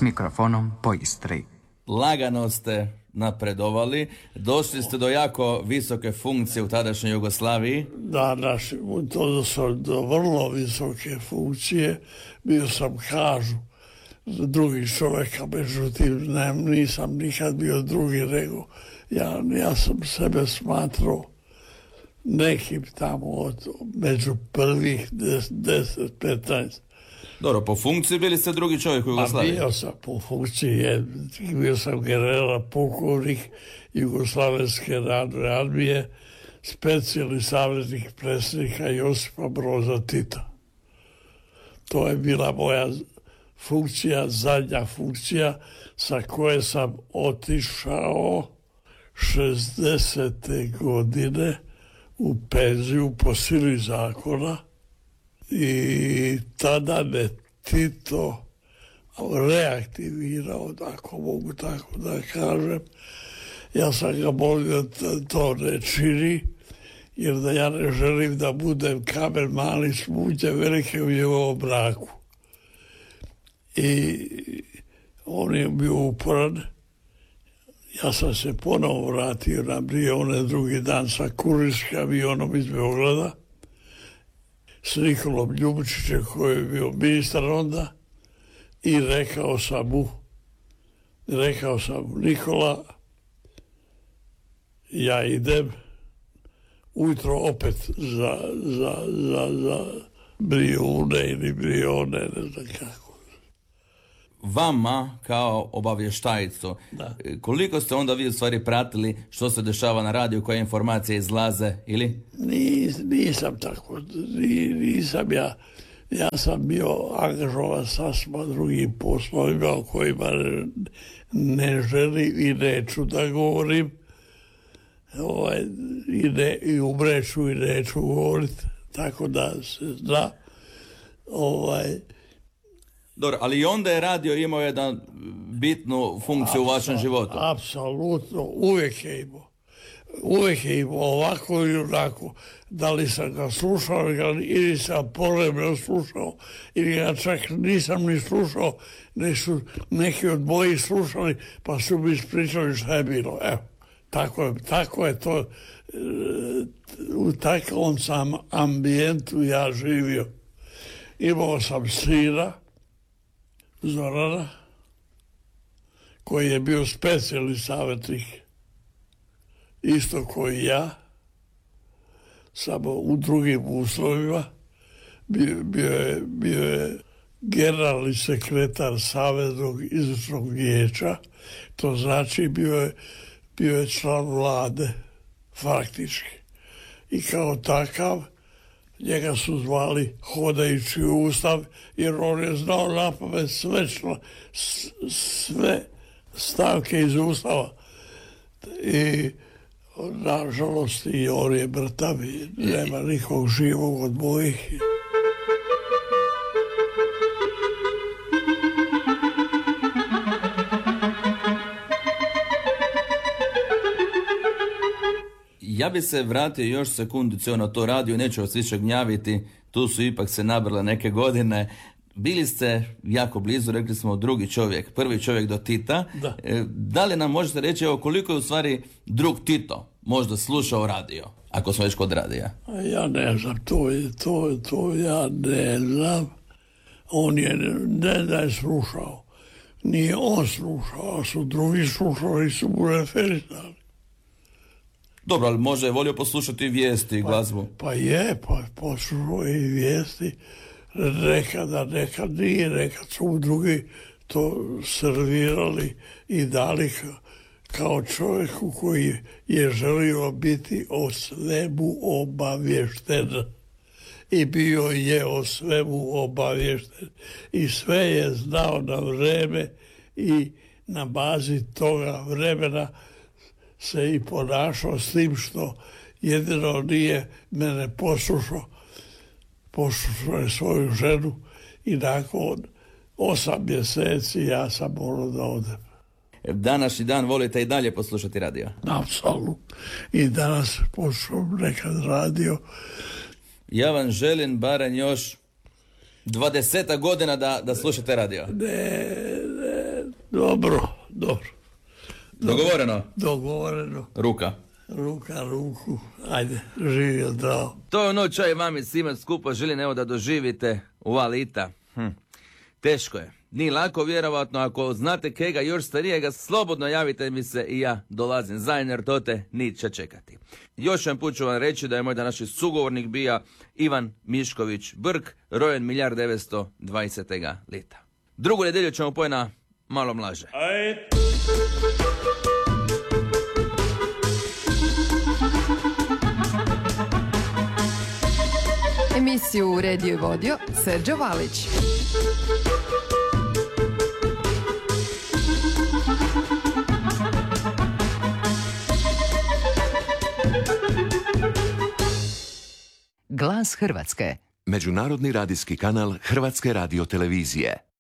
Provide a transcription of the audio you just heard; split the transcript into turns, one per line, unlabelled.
mikrofonom po Istri.
Lagano ste napredovali, došli ste do jako visoke funkcije u tadašnjoj Jugoslaviji.
Da, to su do vrlo visoke funkcije. Bio sam kažu drugih čovjeka, međutim nisam nikad bio drugi nego ja sam sebe smatrao nekim tamo među prvih 10-15.
Dobro, po funkciji bili ste drugi čovjek u Jugoslaviji.
Bio sam po funkciji, bio sam generala pukovnik Jugoslavenske narodne armije, specijalni savjetnik predsjednika Josipa Broza Tita. To je bila moja funkcija, zadnja funkcija sa koje sam otišao 60. godine u penziju po sili zakona i tada me Tito reaktivirao, ako mogu tako da kažem. Ja sam ga molio da to ne čini, jer da ja ne želim da budem kamen mali smuđe velike u njegovom braku. I on je bio uporan. Ja sam se ponovo vratio na Brione drugi dan sa kurirskim avionom iz Beograda s Nikolom Ljubičićem koji je bio ministar onda i rekao sam mu Nikola, ja idem ujutro opet za Brione ili Brione, ne znam kako.
Vama kao obavještajcu, koliko ste onda vi u stvari pratili što se dešava na radiju, koje informacije izlaze, ili?
Nisam tako, nisam ja sam bio angažovan sasma drugim poslovima o kojima ne želim i neću da govorim, i umreću i neću govoriti, tako da se zna.
Dobro, ali i onda je radio imao jedan bitnu funkciju u vašem životu.
Apsolutno, uvijek je imao. Uvijek je imao ovako ili onako. Da li sam ga slušao ili sam povremeno slušao ili ga čak nisam ni slušao, su neki od mojih slušali pa su mi ispričali šta je bilo. Evo, tako je to. U takvom sam ambijentu ja živio. Imao sam sina Zorana, koji je bio specijalni savjetnik, isto koji ja, samo u drugim uslovima. Bio je generalni sekretar Saveznog izvršnog vijeća, to znači bio je član vlade, faktički. I kao takav, njega su zvali hodajući ustav, jer on je znao napamet sve stavke iz ustava. I nažalost i on je mrtav i nema nikog živog od mojih.
Ja bi se vratio još sekundicu na to radio, neću vas više gnjaviti, tu su ipak se nabrale neke godine. Bili ste jako blizu, rekli smo, drugi čovjek, prvi čovjek do Tita.
Da.
Da li nam možete reći koliko je u stvari drug Tito možda slušao radio, ako smo već kod radija?
Ja ne znam, to ja ne znam. On je ne da je slušao. Nije on slušao, a su drugi slušali i su mu referisali.
Dobro, ali može je volio poslušati vijesti i glazbu.
Pa poslušao i vijesti. Nekad nije, nekad su drugi to servirali i dali kao čovjeku koji je želio biti o svemu obavješten. I bio je o svemu obavješten. I sve je znao na vreme i na bazi toga vremena se i ponašao, s tim što jedino nije mene poslušao je svoju ženu i nakon 8 mjeseci ja sam morao da odem.
Današnji dan volite i dalje poslušati radio?
Apsolutno. I danas poslušam nekad radio.
Ja vam želim barem još 20 godina da slušate radio.
Dobro.
Dogovoreno? Ruka.
Ruka, ruku. Ajde, živio zdravo.
To je ono čaj vami svima skupa želim evo da doživite u Alita. Teško je. Nije lako vjerovatno, ako znate kega još starijega, slobodno javite mi se i ja dolazim zajedno jer to te niće čekati. Još jedan put ću vam reći da je moj današnji sugovornik bija Ivan Mišković Brk, rojen 1920. leta. Drugu nedjelju ćemo pojena malo mlaže.
Emisiju uredio i vodio Serđo Valić.
Glas Hrvatske.
Međunarodni radijski kanal Hrvatske radiotelevizije.